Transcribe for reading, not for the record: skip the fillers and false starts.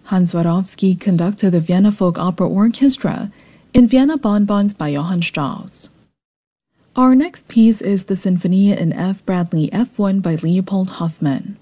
Hans Swarovski conducted the Vienna Folk Opera Orchestra in Vienna Bonbons by Johann Strauss. Our next piece is the Sinfonia in F. Bradley F1 by Leopold Hoffmann.